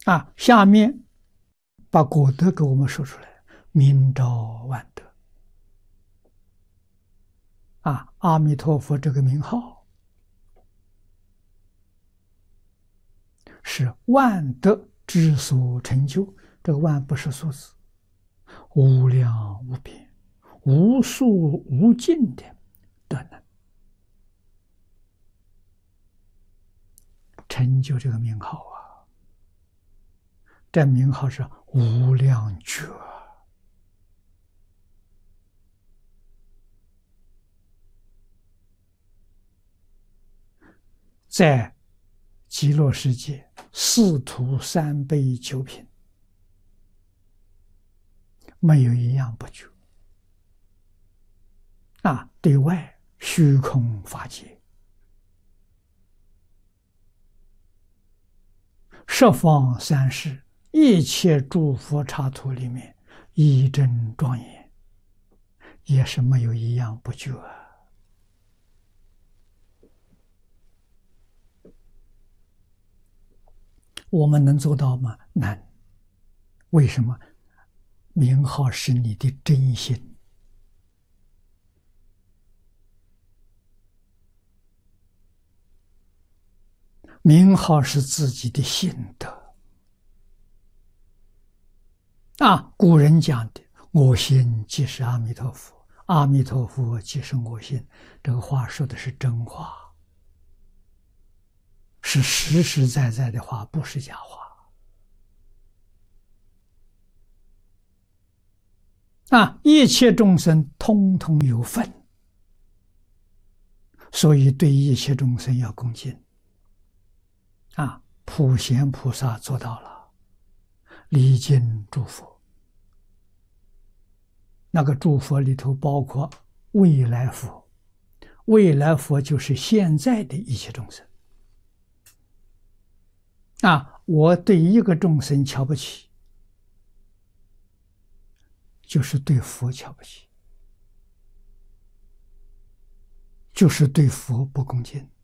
下面把果德给我们说出来，明照万德。阿弥陀佛这个名号是万德之所成就，这个万不是数字，无量无边、无数无尽的德能，成就这个名号啊！这名号是无量觉。在极乐世界，四土三杯九品，没有一样不觉。对外虚空法界，十方三世一切诸佛刹土里面，一真庄严，也是没有一样不觉啊。我们能做到吗？难。为什么？名号是你的真心，名号是自己的心得。古人讲的“我心即是阿弥陀佛，阿弥陀佛即是我心”，这个话说的是真话，是实实在在的话，不是假话。一切众生通通有份，所以对一切众生要恭敬。普贤菩萨做到了，礼敬诸佛。那个诸佛里头包括未来佛，未来佛就是现在的一切众生。我对一个众生瞧不起，就是对佛瞧不起，就是对佛不恭敬。